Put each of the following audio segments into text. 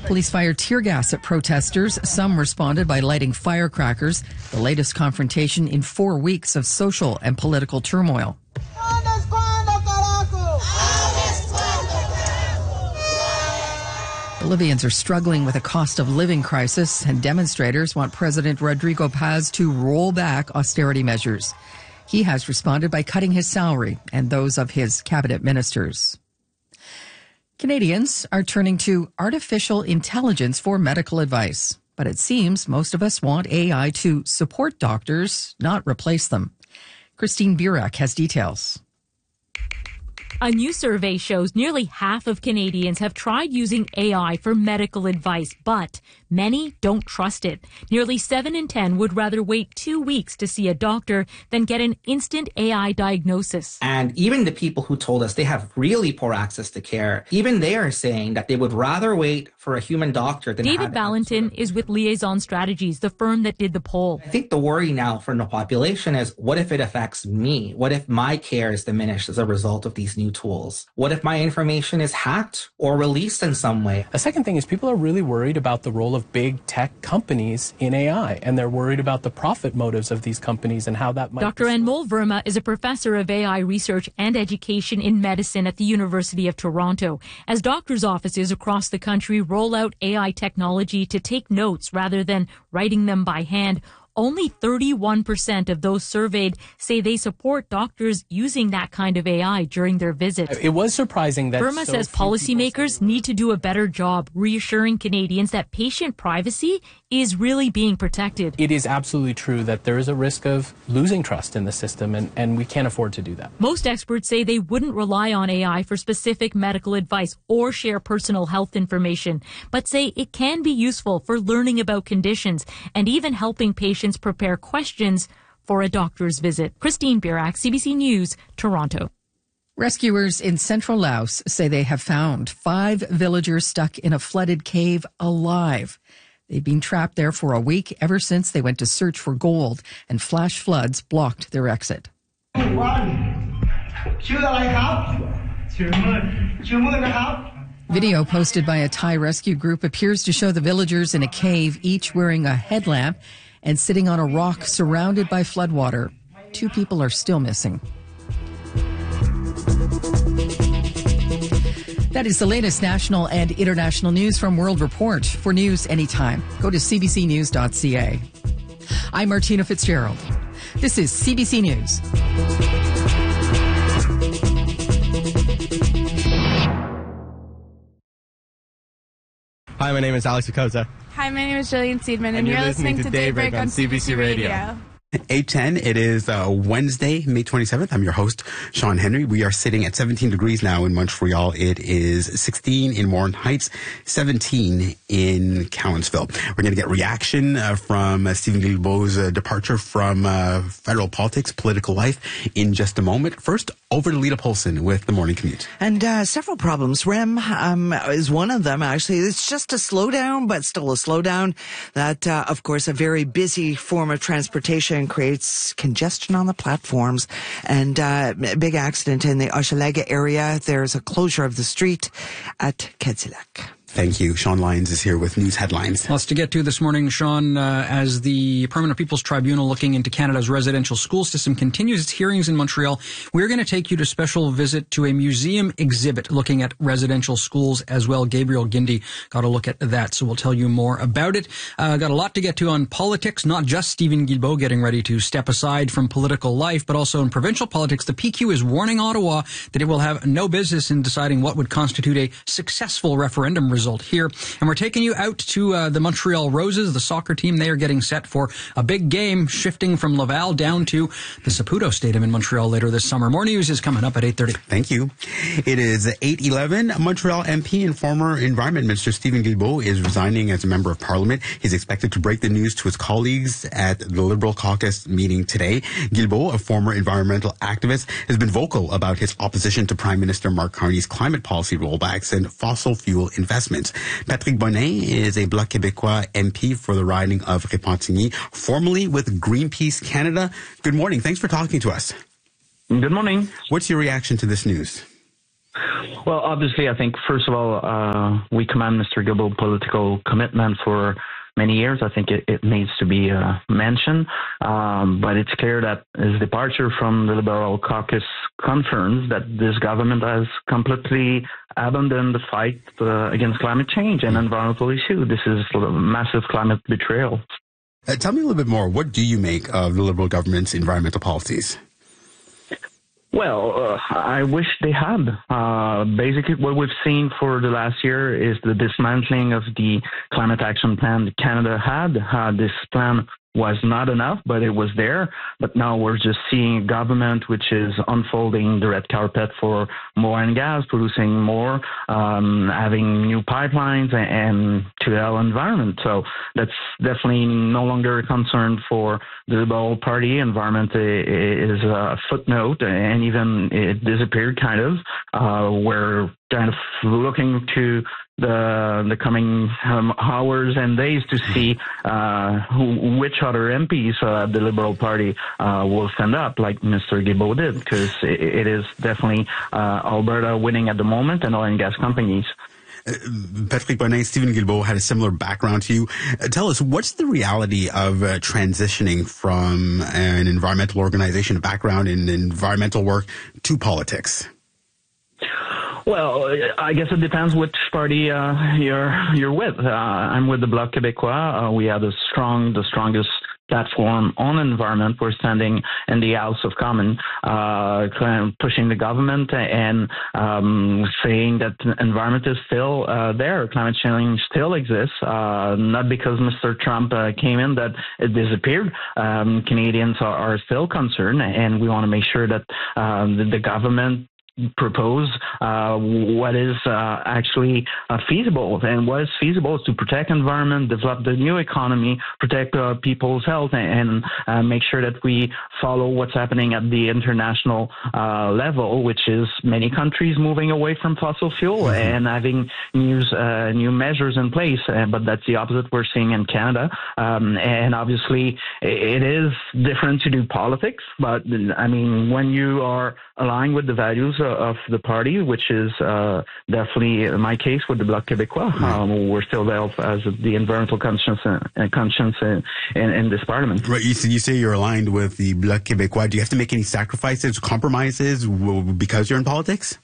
Police fired tear gas at protesters. Some responded by lighting firecrackers. The latest confrontation in 4 weeks of social and political turmoil. Bolivians are struggling with a cost of living crisis, and demonstrators want President Rodrigo Paz to roll back austerity measures. He has responded by cutting his salary and those of his cabinet ministers. Canadians are turning to artificial intelligence for medical advice, but it seems most of us want AI to support doctors, not replace them. Christine Burak has details. A new survey shows nearly half of Canadians have tried using AI for medical advice, but many don't trust it. Nearly 7 in 10 would rather wait 2 weeks to see a doctor than get an instant AI diagnosis. And even the people who told us they have really poor access to care, even they are saying that they would rather wait for a human doctor than David Valentin is with Liaison Strategies, the firm that did the poll. I think the worry now for the population is, what if it affects me? What if my care is diminished as a result of these new tools? What if my information is hacked or released in some way? The second thing is people are really worried about the role of big tech companies in AI, and they're worried about the profit motives of these companies and how that might... Dr. Anmol Verma is a professor of AI research and education in medicine at the University of Toronto. As doctors' offices across the country roll out AI technology to take notes rather than writing them by hand, only 31% of those surveyed say they support doctors using that kind of AI during their visits. It was surprising that Verma says policymakers need to do a better job reassuring Canadians that patient privacy is really being protected. It is absolutely true that there is a risk of losing trust in the system, and we can't afford to do that. Most experts say they wouldn't rely on AI for specific medical advice or share personal health information, but say it can be useful for learning about conditions and even helping patients prepare questions for a doctor's visit. Christine Burak, CBC News, Toronto. Rescuers in central Laos say they have found 5 villagers stuck in a flooded cave alive. They've been trapped there for a week ever since they went to search for gold, and flash floods blocked their exit. Video posted by a Thai rescue group appears to show the villagers in a cave, each wearing a headlamp and sitting on a rock surrounded by floodwater. 2 people are still missing. That is the latest national and international news from World Report. For news anytime, go to cbcnews.ca. I'm Martina Fitzgerald. This is CBC News. Hi, my name is Alex Akota. Hi, my name is Jillian Seidman, and you're listening to Daybreak on CBC Radio. 8:10. It is Wednesday, May 27th. I'm your host, Sean Henry. We are sitting at 17 degrees now in Montreal. It is 16 in Warren Heights, 17 in Cowansville. We're going to get reaction from Steven Guilbeault's departure from federal politics, political life in just a moment. First, over to Lita Polson with the Morning Commute. And several problems. REM is one of them, actually. It's just a slowdown, but still a slowdown. That, of course, a very busy form of transportation creates congestion on the platforms. And a big accident in the Hochelaga area. There's a closure of the street at Quetzilhac. Thank you. Sean Lyons is here with news headlines. Lots to get to this morning, Sean, as the Permanent People's Tribunal looking into Canada's residential school system continues its hearings in Montreal. We're going to take you to a special visit to a museum exhibit looking at residential schools as well. Gabriel Gindi got a look at that, so we'll tell you more about it. Got a lot to get to on politics, not just Steven Guilbeault getting ready to step aside from political life, but also in provincial politics. The PQ is warning Ottawa that it will have no business in deciding what would constitute a successful referendum result here. And we're taking you out to the Montreal Roses, the soccer team. They are getting set for a big game, shifting from Laval down to the Saputo Stadium in Montreal later this summer. More news is coming up at 8:30. Thank you. It is 8:11. Montreal MP and former Environment Minister Steven Guilbeault is resigning as a member of Parliament. He's expected to break the news to his colleagues at the Liberal caucus meeting today. Guilbeault, a former environmental activist, has been vocal about his opposition to Prime Minister Mark Carney's climate policy rollbacks and fossil fuel investments. Patrick Bonin is a Bloc Québécois MP for the riding of Repentigny, formerly with Greenpeace Canada. Good morning. Thanks for talking to us. Good morning. What's your reaction to this news? Well, obviously, I think, first of all, we commend Mr. Guilbeault's political commitment for many years. I think it needs to be mentioned. But it's clear that his departure from the Liberal caucus confirms that this government has completely abandoned the fight against climate change and environmental issues. This is sort of a massive climate betrayal. Tell me a little bit more. What do you make of the Liberal government's environmental policies? Well, I wish they had. Basically, what we've seen for the last year is the dismantling of the climate action plan that Canada had. This plan was not enough, but it was there. But now we're just seeing a government which is unfolding the red carpet for more and gas, producing more, having new pipelines and to our environment. So that's definitely no longer a concern for the Liberal Party. Environment is a footnote, and even it disappeared kind of. We're kind of looking to the coming hours and days to see which other MPs the Liberal Party will stand up, like Mr. Guilbeault did, because it is definitely Alberta winning at the moment and oil and gas companies. Patrick Bonin, Stephen Guilbeault had a similar background to you. Tell us, what's the reality of transitioning from an environmental organization, a background in environmental work, to politics? Well, I guess it depends which party you're with. I'm with the Bloc Québécois. We have the strongest platform on environment. We're standing in the House of Commons, pushing the government and saying that environment is still there. Climate change still exists, not because Mr. Trump came in that it disappeared. Canadians are still concerned, and we want to make sure that the government propose what is actually feasible, and what is feasible is to protect environment, develop the new economy, protect people's health, and make sure that we follow what's happening at the international level, which is many countries moving away from fossil fuel and having new measures in place. But that's the opposite we're seeing in Canada. And obviously it is different to do politics, but I mean, when you are aligned with the values of the party, which is definitely my case with the Bloc Québécois. We're still there as the environmental conscience in this parliament. Right. You say you're aligned with the Bloc Québécois. Do you have to make any sacrifices, compromises because you're in politics?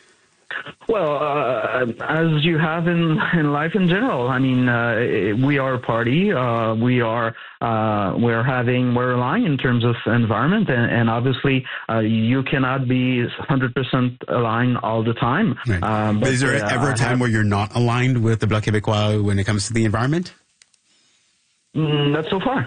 Well, as you have in life in general. I mean, we are a party. We're aligned in terms of environment, and obviously you cannot be 100% aligned all the time. Right. But is there ever a time where you're not aligned with the Bloc Québécois when it comes to the environment? Not so far.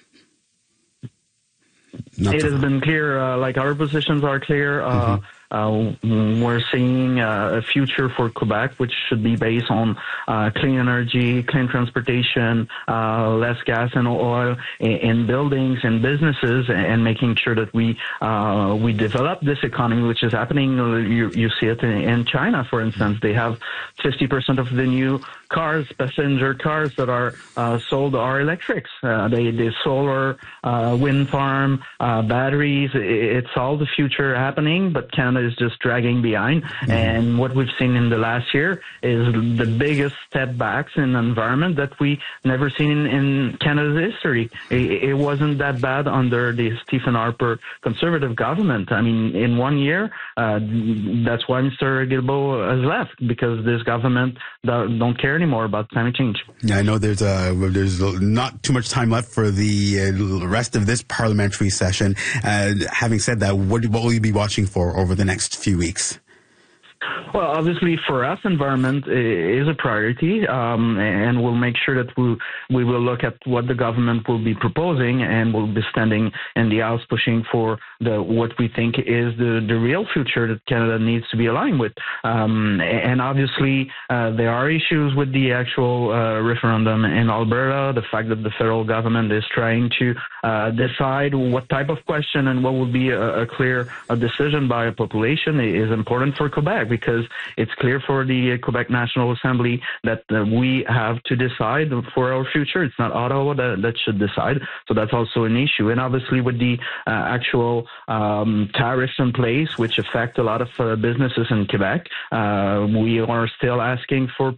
It has been clear, like our positions are clear. We're seeing a future for Quebec, which should be based on clean energy, clean transportation, less gas and oil in buildings and businesses, and making sure that we develop this economy, which is happening. You see it in China, for instance. They have 50% of the new cars, passenger cars that are sold are electrics. They solar, wind farm, batteries. It's all the future happening, but Canada is just dragging behind. And what we've seen in the last year is the biggest step backs in environment that we never seen in Canada's history. It wasn't that bad under the Stephen Harper Conservative government. I mean, in 1 year, that's why Mr. Guilbeault has left, because this government don't care anymore about climate change. Yeah, I know there's not too much time left for the rest of this parliamentary session. Having said that, what will you be watching for over the next few weeks? Well, obviously for us, environment is a priority, and we'll make sure that we will look at what the government will be proposing, and we'll be standing in the House pushing for what we think is the real future that Canada needs to be aligned with. And obviously there are issues with the actual referendum in Alberta, the fact that the federal government is trying to decide what type of question and what will be a clear decision by a population is important for Quebec. because it's clear for the Quebec National Assembly that we have to decide for our future. It's not Ottawa that should decide. So that's also an issue. And obviously with the actual tariffs in place, which affect a lot of businesses in Quebec, we are still asking for